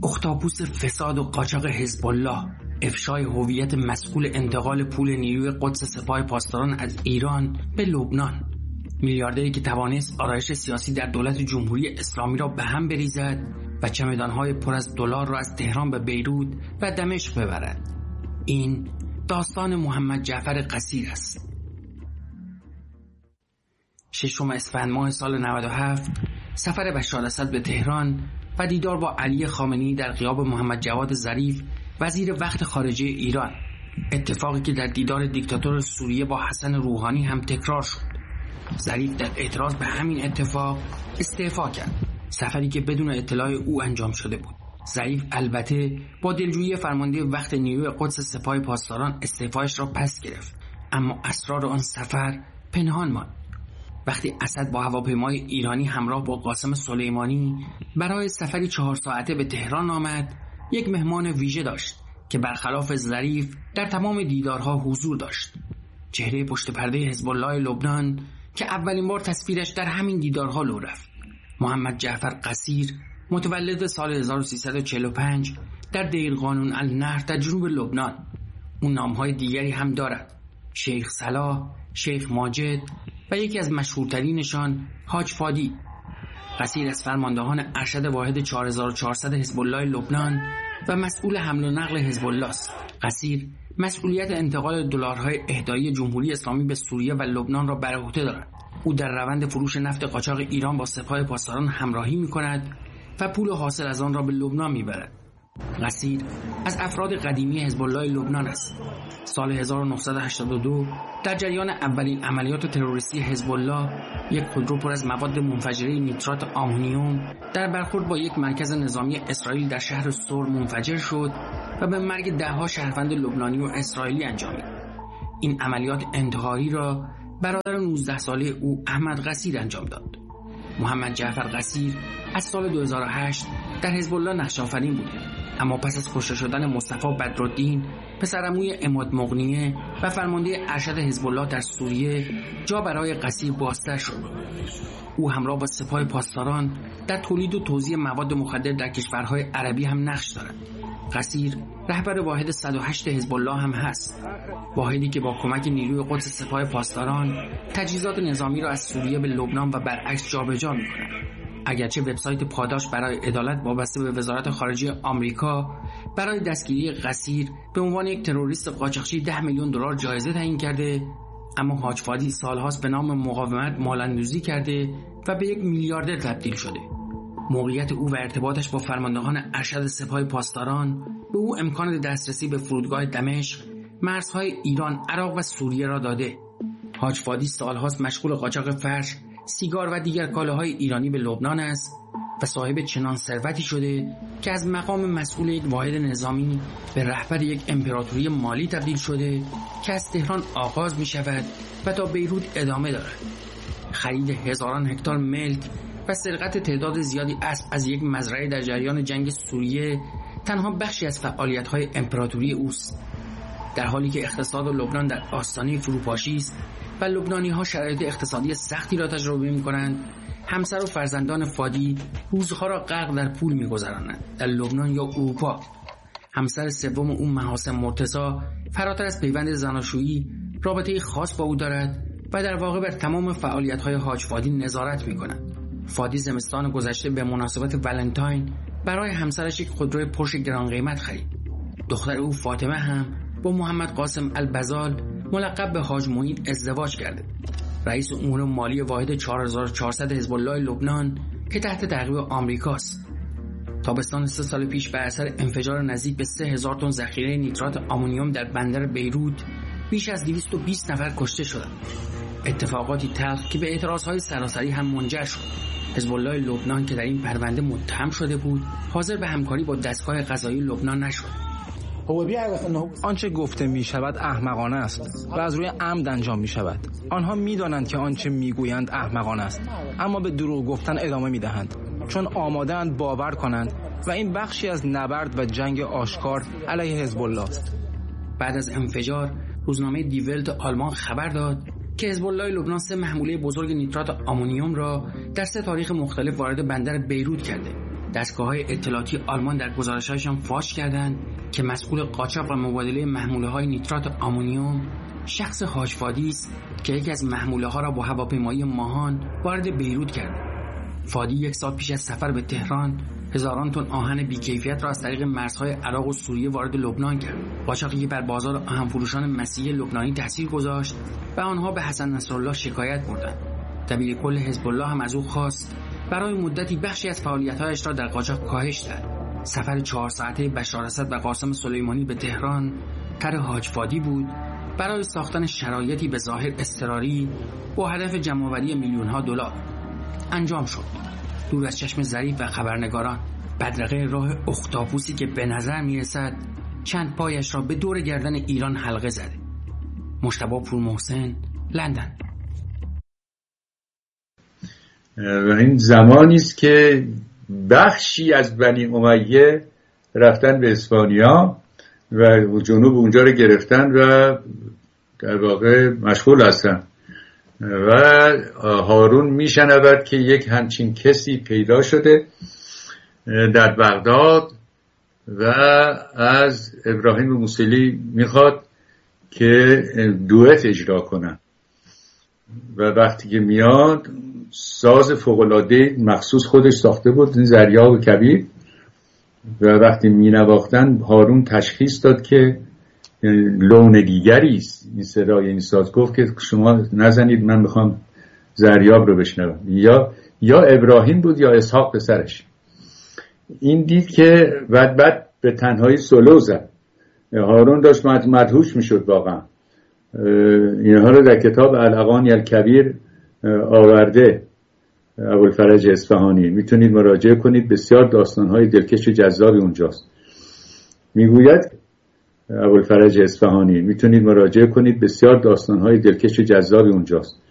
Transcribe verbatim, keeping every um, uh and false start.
اختاپوس فساد و قاچاق حزب الله، افشای هویت مسئول انتقال پول نیروی قدس سپاه پاسداران از ایران به لبنان، میلیاردری که توانست آرایش سیاسی در دولت جمهوری اسلامی را به هم بریزد و چمدانهای پر از دلار را از تهران به بیروت و دمشق ببرد. این داستان محمد جعفر قصیر است. ششم اسفند ماه سال نود و هفت سفر بشار الاسد به تهران و دیدار با علی خامنه‌ای در غیاب محمد جواد ظریف وزیر وقت خارجه ایران، اتفاقی که در دیدار دیکتاتور سوریه با حسن روحانی هم تکرار شد. ظریف در اعتراض به همین اتفاق استعفا کرد، سفری که بدون اطلاع او انجام شده بود. ظریف البته با دلجویی فرمانده وقت نیروی قدس سپاه پاسداران استعفایش را پس گرفت، اما اسرار آن سفر پنهان ماند. وقتی اسد با هواپیمای ایرانی همراه با قاسم سلیمانی برای سفری چهار ساعته به تهران آمد، یک مهمان ویژه داشت که برخلاف ظریف در تمام دیدارها حضور داشت. چهره پشت پرده حزب الله لبنان که اولین بار تصویرش در همین دیدارها لو رفت. محمد جعفر قصیر، متولد سال هزار و سیصد و چهل و پنج در دیرقانون النهر در جنوب لبنان. اون نامهای دیگری هم دارد: شیخ صلاح، شیخ ماجد و یکی از مشهورترینشان حاج فادی. قصیر از فرماندهان ارشد واحد چهار هزار و چهارصد حزب الله لبنان و مسئول حمل و نقل حزب الله است. قصیر مسئولیت انتقال دلارهای اهدایی جمهوری اسلامی به سوریه و لبنان را بر عهده دارد. او در روند فروش نفت قاچاق ایران با سپاه پاسداران همراهی می‌کند و پول حاصل از آن را به لبنان می‌برد. قصیر از افراد قدیمی حزب الله لبنان است. سال هزار و نهصد و هشتاد و دو در جریان اولین عملیات تروریستی حزب الله، یک خودرو پر از مواد منفجره نیترات آمونیوم در برخورد با یک مرکز نظامی اسرائیل در شهر سور منفجر شد و به مرگ ده‌ها شهروند لبنانی و اسرائیلی انجامید. این عملیات انتحاری را برادر نوزده ساله او احمد قصیر انجام داد. محمد جعفر قصیر از سال دو هزار و هشت در حزب الله نقش آفرین بود، اما پس از کشته شدن مصطفی بدرالدین پسرعموی عماد مغنیه و فرمانده ارشد حزب الله در سوریه، جا برای قصیر بازتر شد. او همراه با سپاه پاسداران در تولید و توزیع مواد مخدر در کشورهای عربی هم نقش دارد. قصیر رهبر واحد صد و هشت حزب الله هم هست، واحدی که با کمک نیروی قدس سپاه پاسداران تجهیزات نظامی را از سوریه به لبنان و برعکس جابجا می‌کند. اگرچه وبسایت پاداش برای عدالت وابسته به وزارت خارجه آمریکا برای دستگیری قصیر به عنوان یک تروریست قاچاقچی ده میلیون دلار جایزه تعیین کرده، اما حاج فادی سالهاست به نام مقاومت مال‌اندوزی کرده و به یک میلیاردر تبدیل شده. موقعیت او و ارتباطش با فرماندهان ارشد سپاه پاسداران به او امکان دسترسی به فرودگاه دمشق، مرزهای ایران، عراق و سوریه را داده. حاج فادی سالهاست مشغول قاچاق فرش، سیگار و دیگر کالاهای ایرانی به لبنان است و صاحب چنان ثروتی شده که از مقام مسئول یک واحد نظامی به رهبر یک امپراتوری مالی تبدیل شده که از تهران آغاز می شود و تا بیروت ادامه دارد. خرید هزاران هکتار ملک و سرقت تعداد زیادی اسب از یک مزرعه در جریان جنگ سوریه تنها بخشی از فعالیت‌های امپراتوری اوست. در حالی که اقتصاد لبنان در آستانه فروپاشی است و لبنانی‌ها شرایط اقتصادی سختی را تجربه می‌کنند، همسر و فرزندان فادی روزها را غرق در پول می‌گذرانند. در لبنان یا اروپا، همسر سوم او محاسن مرتضی فراتر از پیوند زناشویی رابطه خاص با او دارد و در واقع بر تمام فعالیت‌های حاج فادی نظارت می‌کند. فادی زمستان گذشته به مناسبت ولنتاین برای همسرش یک خودروی پرش گران قیمت خرید. دختر او فاطمه هم با محمد قاسم البزال ملقب به حاج معین ازدواج کرده. رئیس امور مالی واحد چهار هزار و چهارصد حزب الله لبنان که تحت تعقیب آمریکاست. تابستان سه سال پیش به اثر انفجار نزدیک به سه هزار تن ذخیره نیترات آمونیوم در بندر بیروت بیش از دویست و بیست نفر کشته شدند. اتفاقاتی تلخ که به اعتراضهای سراسری هم منجر شد. حزب الله لبنان که در این پرونده متهم شده بود، حاضر به همکاری با دستگاه قضایی لبنان نشد. آنچه گفته می شود احمقانه است و از روی عمد انجام می شود. آنها می دانند که آنچه می گویند احمقانه است، اما به دروغ گفتن ادامه می دهند، چون آماده اند باور کنند و این بخشی از نبرد و جنگ آشکار علیه حزب الله است. بعد از انفجار روزنامه دی ولت آلمان خبر داد که حزب الله لبنان سه محموله بزرگ نیترات آمونیوم را در سه تاریخ مختلف وارد بندر بیروت کرده. دستگاه‌های اطلاعاتی آلمان در گزارش‌هایشان فاش کردند که مسئول قاچاق و مبادله محموله‌های نیترات آمونیوم شخص حاج فادی است که یکی از محموله‌ها را با هواپیمایی ماهان وارد بیروت کرد. فادی یک سال پیش از سفر به تهران هزاران تن آهن بی‌کیفیت را از طریق مرزهای عراق و سوریه وارد لبنان کرد. قاچاقی بر بازار آهن فروشان مسیحی لبنانی تاثیر گذاشت و آنها به حسن نصرالله شکایت بردند. دبیر کل حزب الله هم از او خواست برای مدتی بخشی از فعالیت‌هایش را در قاچاق کاهش دهد. سفر چهار ساعته بشار اسد و قاسم سلیمانی به تهران طرح حاج فادی بود برای ساختن شرایطی به ظاهر اضطراری با هدف جمع‌آوری میلیون‌ها دلار. انجام شد. دور از چشم ظریف و خبرنگاران، بدرقه راه اختاپوسی که به نظر میرسد چند پایش را به دور گردن ایران حلقه زده. مجتبی پورمحسن، لندن. و این زمانی است که بخشی از بنی امیه رفتن به اسپانیا و جنوب اونجا رو گرفتن و در واقع مشغول هستن و هارون میشنود که یک همچین کسی پیدا شده در بغداد و از ابراهیم موصلی میخواد که دوئت اجرا کنن و وقتی که میاد ساز فوق‌العاده مخصوص خودش ساخته بود، این ذریاب کبیر، و وقتی مینواختن هارون تشخیص داد که لون دیگری است این صدای این ساز. گفت که شما نزنید، من میخوام ذریاب رو بشنوم. یا یا ابراهیم بود یا اسحاق پسرش. این دید که بعد بعد به تنهایی سولو زد. هارون داشت مدهوش میشد واقعا. اینها رو در کتاب الاغانی الکبیر آورده ابوالفرج اصفهانی، میتونید مراجعه کنید، بسیار داستانهای دلکش و جذابی اونجاست. میگوید ابوالفرج اصفهانی، میتونید مراجعه کنید، بسیار داستانهای دلکش و جذابی اونجاست.